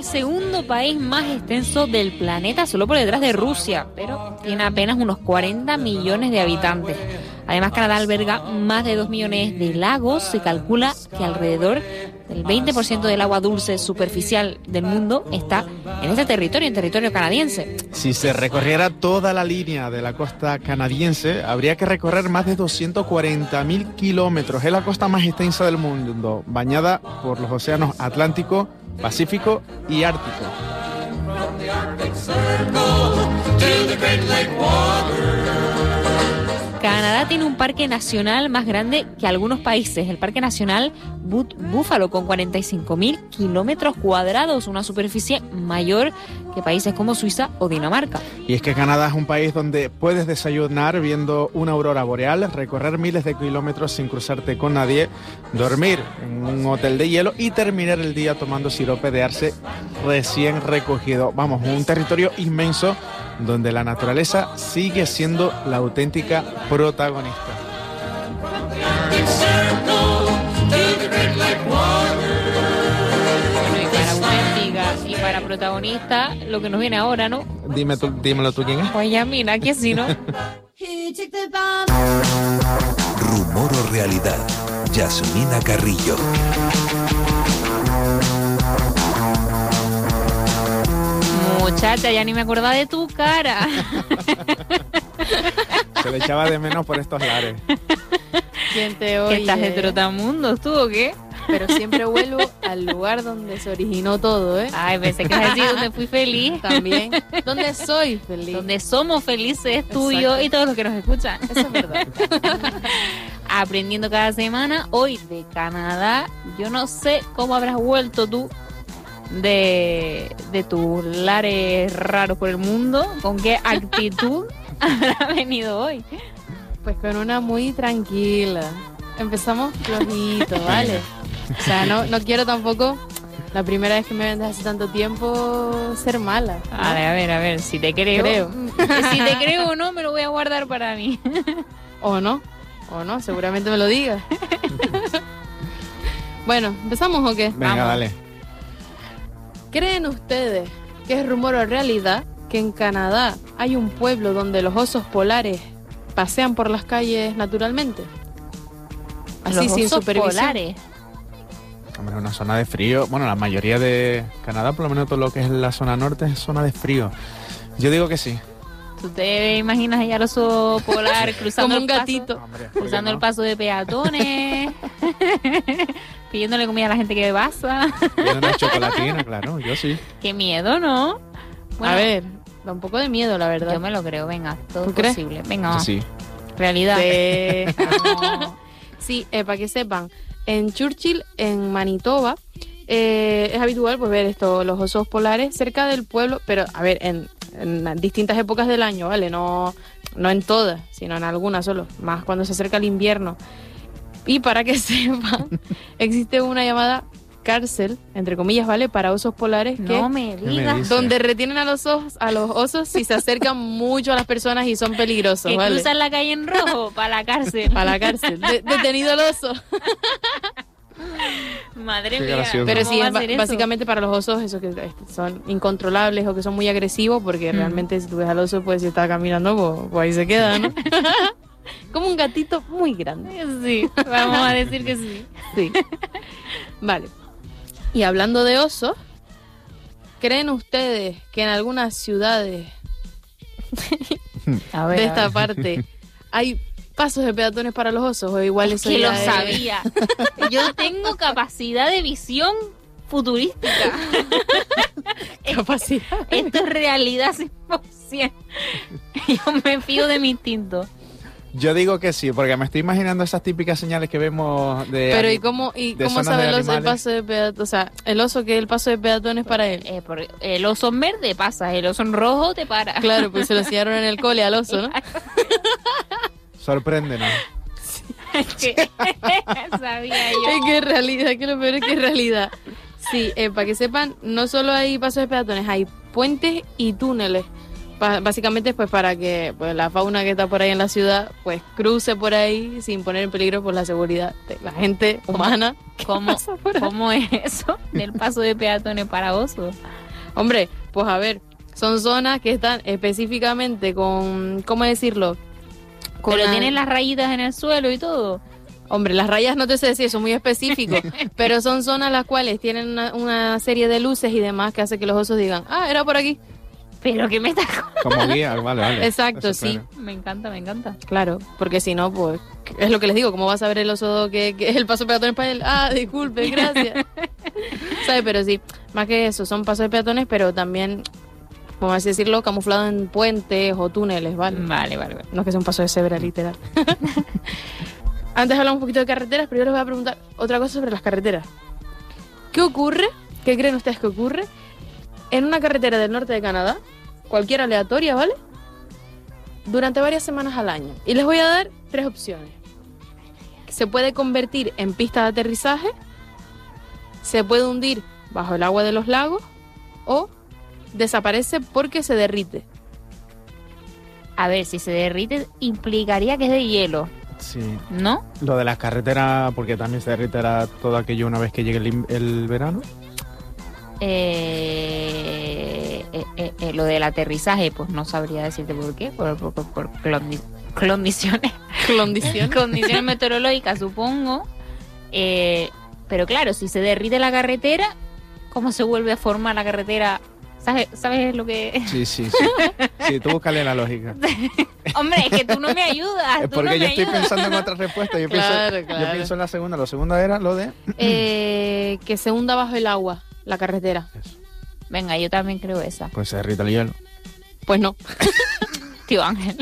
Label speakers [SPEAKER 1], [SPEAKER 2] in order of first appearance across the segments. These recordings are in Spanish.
[SPEAKER 1] el segundo país más extenso del planeta, solo por detrás de Rusia, pero tiene apenas unos 40 millones de habitantes. Además, Canadá alberga más de 2 millones de lagos. Se calcula que alrededor del 20% del agua dulce superficial del mundo está en este territorio, en territorio canadiense.
[SPEAKER 2] Si se recorriera toda la línea de la costa canadiense, habría que recorrer más de 240.000 kilómetros. Es la costa más extensa del mundo, bañada por los océanos Atlántico, Pacífico y Ártico.
[SPEAKER 1] Canadá tiene un parque nacional más grande que algunos países, el Parque Nacional Buffalo, con 45.000 kilómetros cuadrados, una superficie mayor que países como Suiza o Dinamarca.
[SPEAKER 2] Y es que Canadá es un país donde puedes desayunar viendo una aurora boreal, recorrer miles de kilómetros sin cruzarte con nadie, dormir en un hotel de hielo y terminar el día tomando sirope de arce recién recogido. Vamos, un territorio inmenso donde la naturaleza sigue siendo la auténtica protagonista.
[SPEAKER 1] Bueno, y para auténtica y para protagonista, lo que nos viene ahora, ¿no?
[SPEAKER 2] Dímelo tú, ¿quién es?
[SPEAKER 1] Pues ya mira, que sí, ¿no?
[SPEAKER 3] Rumor o realidad, Yasmina Carrillo.
[SPEAKER 1] Muchacha, ya ni me acordaba de tu cara.
[SPEAKER 2] Se le echaba de menos por estos lares.
[SPEAKER 4] ¿Quién te oye?
[SPEAKER 1] ¿Qué estás de trotamundos tú o qué?
[SPEAKER 4] Pero siempre vuelvo al lugar donde se originó todo, ¿eh?
[SPEAKER 1] Ay, pensé que ibas a decir donde fui feliz.
[SPEAKER 4] También. ¿Dónde soy feliz?
[SPEAKER 1] Donde somos felices, tú y yo y todos los que nos escuchan.
[SPEAKER 4] Eso es verdad.
[SPEAKER 1] Aprendiendo cada semana, hoy de Canadá. Yo no sé cómo habrás vuelto tú de tus lares raros por el mundo, con qué actitud habrás venido hoy.
[SPEAKER 4] Pues con una muy tranquila. Empezamos flojito, ¿vale? O sea, no quiero tampoco, la primera vez que me ven desde hace tanto tiempo, ser mala, ¿no?
[SPEAKER 1] A ver, si te creo. Si te creo o no, me lo voy a guardar para mí.
[SPEAKER 4] O no, seguramente me lo digas. Bueno, ¿empezamos o qué?
[SPEAKER 2] Venga,
[SPEAKER 4] Vamos.
[SPEAKER 2] dale.
[SPEAKER 4] ¿Creen ustedes que es rumor o realidad que en Canadá hay un pueblo donde los osos polares pasean por las calles naturalmente? Así,
[SPEAKER 1] Los
[SPEAKER 4] sin
[SPEAKER 1] osos
[SPEAKER 4] supervisión.
[SPEAKER 1] polares.
[SPEAKER 2] Hombre, una zona de frío. Bueno, la mayoría de Canadá, por lo menos todo lo que es la zona norte, es zona de frío. Yo digo que sí.
[SPEAKER 1] ¿Tú te imaginas allá al oso polar cruzando
[SPEAKER 4] Como un
[SPEAKER 1] el paso?
[SPEAKER 4] gatito.
[SPEAKER 2] Hombre, ¿por qué
[SPEAKER 1] Cruzando
[SPEAKER 2] no?
[SPEAKER 1] el paso de peatones, pidiéndole comida a la gente que pasa.
[SPEAKER 2] Tiene una chocolatina, claro, yo sí.
[SPEAKER 1] Qué miedo, ¿no? Bueno,
[SPEAKER 4] A ver, da un poco de miedo, la verdad.
[SPEAKER 1] yo me lo creo, venga, todo
[SPEAKER 4] ¿Tú crees?
[SPEAKER 1] posible. Venga,
[SPEAKER 2] Yo sí.
[SPEAKER 1] realidad.
[SPEAKER 4] No. Sí, para que sepan, en Churchill, en Manitoba, es habitual pues ver los osos polares cerca del pueblo, pero a ver, en distintas épocas del año, ¿vale? No en todas, sino en algunas solo, más cuando se acerca el invierno. Y para que sepan, existe una llamada cárcel, entre comillas, ¿vale? Para osos polares que
[SPEAKER 1] No me digas.
[SPEAKER 2] dice?
[SPEAKER 4] donde retienen a los osos si se acercan mucho a las personas y son peligrosos,
[SPEAKER 1] Que
[SPEAKER 4] ¿vale?
[SPEAKER 1] cruzan la calle en rojo para la cárcel.
[SPEAKER 4] Para la cárcel. Detenido el oso.
[SPEAKER 1] Madre
[SPEAKER 2] Qué
[SPEAKER 1] mía.
[SPEAKER 2] gracioso.
[SPEAKER 4] Pero
[SPEAKER 1] ¿cómo
[SPEAKER 4] sí,
[SPEAKER 1] va
[SPEAKER 4] es
[SPEAKER 1] a ser eso?
[SPEAKER 4] básicamente para los osos, esos que son incontrolables o que son muy agresivos, porque realmente si tú ves al oso, pues si está caminando, pues ahí se queda, ¿no? Como un gatito muy grande.
[SPEAKER 1] Sí, vamos a decir que sí.
[SPEAKER 4] Sí. Vale. Y hablando de osos, ¿creen ustedes que en algunas ciudades
[SPEAKER 1] A ver,
[SPEAKER 4] de
[SPEAKER 1] a
[SPEAKER 4] esta
[SPEAKER 1] ver.
[SPEAKER 4] parte hay pasos de peatones para los osos? O igual eso
[SPEAKER 1] Que
[SPEAKER 4] ya
[SPEAKER 1] lo
[SPEAKER 4] es-
[SPEAKER 1] sabía. Yo tengo capacidad de visión futurística.
[SPEAKER 4] Capacidad.
[SPEAKER 1] Esto es realidad 100%. Yo me fío de mi instinto.
[SPEAKER 2] Yo digo que sí, porque me estoy imaginando esas típicas señales que vemos de...
[SPEAKER 4] Pero ¿y cómo
[SPEAKER 2] zonas
[SPEAKER 4] sabe
[SPEAKER 2] de
[SPEAKER 4] el oso el
[SPEAKER 2] animales?
[SPEAKER 4] paso de peatones? O sea, el oso que el paso de peatones para él.
[SPEAKER 1] Porque el oso en verde pasa, el oso en rojo te para.
[SPEAKER 4] Claro, pues se lo enseñaron en el cole al oso, ¿no?
[SPEAKER 2] Sorpréndenos.
[SPEAKER 1] Que- Sabía yo.
[SPEAKER 4] Es que es realidad, que lo peor es que es realidad. Sí, para que sepan, no solo hay pasos de peatones, hay puentes y túneles Básicamente pues para que pues, la fauna que está por ahí en la ciudad pues cruce por ahí sin poner en peligro pues, la seguridad de la gente humana.
[SPEAKER 1] ¿Cómo es eso del paso de peatones para osos?
[SPEAKER 4] Hombre, pues a ver, son zonas que están específicamente con, ¿cómo decirlo?
[SPEAKER 1] Pero tienen las rayitas en el suelo y todo.
[SPEAKER 4] Hombre, las rayas no te sé decir, son muy específicos, pero son zonas las cuales tienen una serie de luces y demás que hace que los osos digan, era por aquí.
[SPEAKER 1] Pero que me está...
[SPEAKER 2] Como guía, vale.
[SPEAKER 4] Exacto,
[SPEAKER 2] Eso,
[SPEAKER 4] sí.
[SPEAKER 2] claro.
[SPEAKER 1] Me encanta.
[SPEAKER 4] Claro, porque si no, pues, es lo que les digo, ¿cómo va a saber el oso que es el paso de peatones para él? Disculpe, gracias. ¿Sabes? Pero sí, más que eso, son pasos de peatones, pero también, vamos a decirlo, camuflado en puentes o túneles, ¿vale?
[SPEAKER 1] Vale.
[SPEAKER 4] No es que sea un paso de cebra, literal. Antes hablamos un poquito de carreteras, pero yo les voy a preguntar otra cosa sobre las carreteras. ¿Qué ocurre? ¿Qué creen ustedes que ocurre en una carretera del norte de Canadá, cualquiera aleatoria, ¿vale? Durante varias semanas al año. Y les voy a dar 3 opciones. Se puede convertir en pista de aterrizaje, se puede hundir bajo el agua de los lagos o desaparece porque se derrite.
[SPEAKER 1] A ver, si se derrite implicaría que es de hielo,
[SPEAKER 2] Sí.
[SPEAKER 1] ¿no?
[SPEAKER 2] Lo de las carreteras, porque también se derritará todo aquello una vez que llegue el verano.
[SPEAKER 1] Lo del aterrizaje, pues no sabría decirte por qué, por condiciones condiciones meteorológicas, supongo. Pero claro, si se derrite la carretera, ¿cómo se vuelve a formar la carretera? ¿Sabes lo que...?
[SPEAKER 2] Sí. Sí, tú búscale la lógica.
[SPEAKER 1] Hombre, es que tú no me ayudas.
[SPEAKER 2] Es porque yo estoy pensando en otra respuesta. Yo pienso en la segunda. La segunda era lo de...
[SPEAKER 4] Que se hunda bajo el agua la carretera.
[SPEAKER 2] Eso.
[SPEAKER 1] Venga, yo también creo esa.
[SPEAKER 2] Pues se derrita el hielo.
[SPEAKER 4] Pues no.
[SPEAKER 1] Tío Ángel.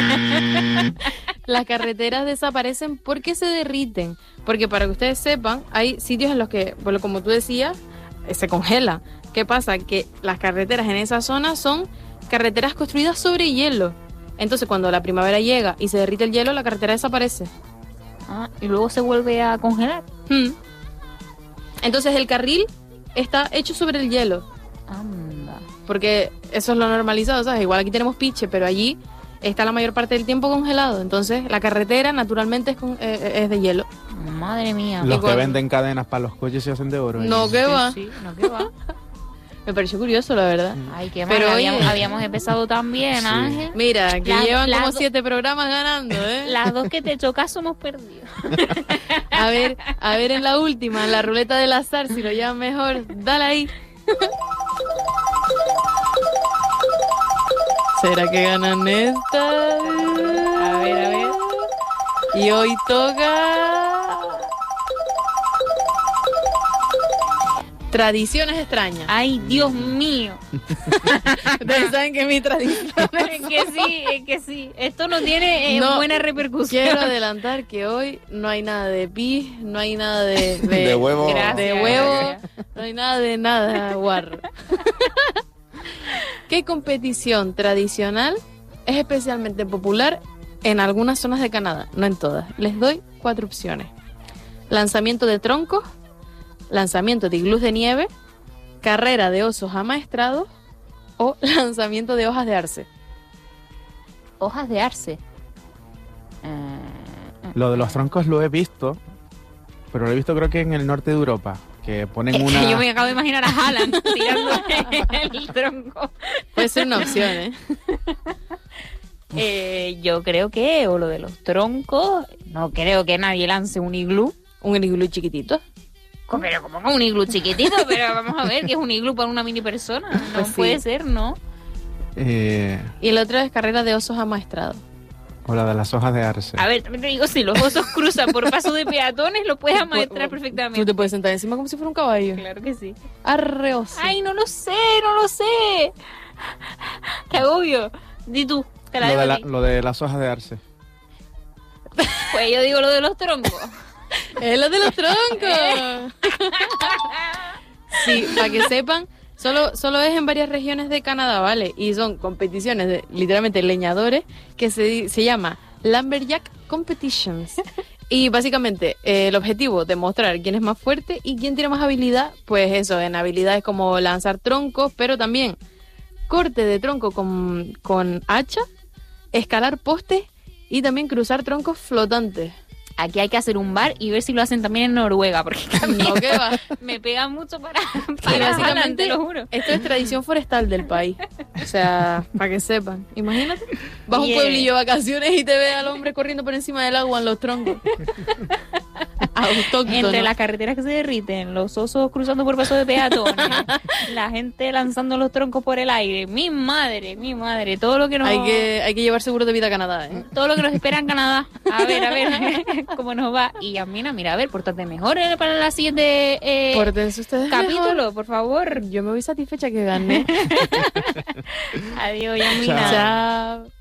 [SPEAKER 4] Las carreteras desaparecen porque se derriten. Porque para que ustedes sepan, hay sitios en los que, bueno, como tú decías, se congela. ¿Qué pasa? Que las carreteras en esa zona son carreteras construidas sobre hielo. Entonces, cuando la primavera llega y se derrite el hielo, la carretera desaparece.
[SPEAKER 1] Y luego se vuelve a congelar.
[SPEAKER 4] Entonces, el carril está hecho sobre el hielo.
[SPEAKER 1] Anda.
[SPEAKER 4] Porque eso es lo normalizado, ¿sabes? Igual aquí tenemos piche, pero allí está la mayor parte del tiempo congelado. Entonces, la carretera naturalmente es de hielo.
[SPEAKER 1] Madre mía.
[SPEAKER 2] Los
[SPEAKER 4] Igual.
[SPEAKER 2] que venden cadenas para los coches se hacen de oro.
[SPEAKER 4] No, ¿qué va?
[SPEAKER 1] Sí, no, ¿qué va?
[SPEAKER 4] Me pareció curioso, la verdad.
[SPEAKER 1] Ay, qué mal.
[SPEAKER 4] Pero,
[SPEAKER 1] Habíamos empezado tan bien,
[SPEAKER 2] Sí.
[SPEAKER 1] Ángel.
[SPEAKER 4] Mira, que llevan como
[SPEAKER 1] las
[SPEAKER 4] 7 programas ganando, ¿eh?
[SPEAKER 1] Las dos que te chocas somos perdidos.
[SPEAKER 4] A ver en la última, en la ruleta del azar, si lo llevan mejor, dale ahí. ¿Será que ganan esta?
[SPEAKER 1] A ver.
[SPEAKER 4] Y hoy toca... Tradiciones extrañas.
[SPEAKER 1] Ay, Dios mío.
[SPEAKER 4] Ustedes saben que mi tradición...
[SPEAKER 1] Es que sí. Esto no tiene
[SPEAKER 4] No,
[SPEAKER 1] buena repercusión.
[SPEAKER 4] Quiero adelantar que hoy no hay nada de pis, no hay nada de
[SPEAKER 2] huevo.
[SPEAKER 1] Gracias,
[SPEAKER 4] de huevo,
[SPEAKER 1] gracias.
[SPEAKER 4] no hay nada de nada, guarro. ¿Qué competición tradicional es especialmente popular en algunas zonas de Canadá? No en todas. Les doy 4 opciones. Lanzamiento de troncos, lanzamiento de iglús de nieve, carrera de osos amaestrados o lanzamiento de hojas de arce.
[SPEAKER 1] Hojas de arce.
[SPEAKER 2] Lo de los troncos lo he visto, pero lo he visto creo que en el norte de Europa, que ponen
[SPEAKER 1] Es
[SPEAKER 2] una...
[SPEAKER 1] que yo me acabo de imaginar a Haaland tirando el tronco.
[SPEAKER 4] Puede ser una opción, ¿eh?
[SPEAKER 1] Yo creo que, o lo de los troncos, no creo que nadie lance un iglú.
[SPEAKER 4] Un iglú chiquitito.
[SPEAKER 1] Pero como un iglú chiquitito, pero vamos a ver que es un iglú para una mini persona. No
[SPEAKER 4] Pues sí.
[SPEAKER 1] puede ser, ¿no?
[SPEAKER 4] Y el otro es carrera de osos amaestrados.
[SPEAKER 2] O la de las hojas de arce.
[SPEAKER 1] A ver, también te digo, si los osos cruzan por paso de peatones, lo puedes amaestrar
[SPEAKER 4] Tú
[SPEAKER 1] perfectamente.
[SPEAKER 4] te puedes sentar encima como si fuera un caballo.
[SPEAKER 1] Claro que sí.
[SPEAKER 4] Arre oso.
[SPEAKER 1] Ay, no lo sé. Qué agobio. Di tú, te la
[SPEAKER 2] Lo
[SPEAKER 1] digo
[SPEAKER 2] de,
[SPEAKER 1] a ti.
[SPEAKER 2] lo de las hojas de arce.
[SPEAKER 1] Pues yo digo lo de los troncos.
[SPEAKER 4] Es lo de los troncos. Sí, para que sepan, solo es en varias regiones de Canadá, ¿vale? Y son competiciones de literalmente leñadores que se llama Lumberjack Competitions. Y básicamente el objetivo es demostrar quién es más fuerte y quién tiene más habilidad. Pues eso, en habilidades como lanzar troncos, pero también corte de tronco con hacha, escalar postes y también cruzar troncos flotantes.
[SPEAKER 1] Aquí hay que hacer un bar y ver si lo hacen también en Noruega, porque también
[SPEAKER 4] No, ¿qué va?
[SPEAKER 1] me pega mucho para
[SPEAKER 4] Y básicamente,
[SPEAKER 1] adelante, lo juro.
[SPEAKER 4] esto es tradición forestal del país. O sea, para que sepan. Imagínate, vas a un
[SPEAKER 1] Oye.
[SPEAKER 4] pueblillo de vacaciones y te ves al hombre corriendo por encima del agua en los troncos. Autóctono.
[SPEAKER 1] Entre las carreteras que se derriten, los osos cruzando por paso de peatones, la gente lanzando los troncos por el aire. Mi madre, todo lo que nos...
[SPEAKER 4] Hay que llevar seguro de vida a Canadá, ¿eh?
[SPEAKER 1] Todo lo que nos espera en Canadá. A ver cómo nos va. Y Yasmina, mira, a ver, pórtate mejor para la siguiente
[SPEAKER 4] Pórtense ustedes
[SPEAKER 1] capítulo,
[SPEAKER 4] mejor.
[SPEAKER 1] por favor.
[SPEAKER 4] Yo me voy satisfecha que gané.
[SPEAKER 1] Adiós, Yasmina.
[SPEAKER 2] Chao.
[SPEAKER 4] Chao.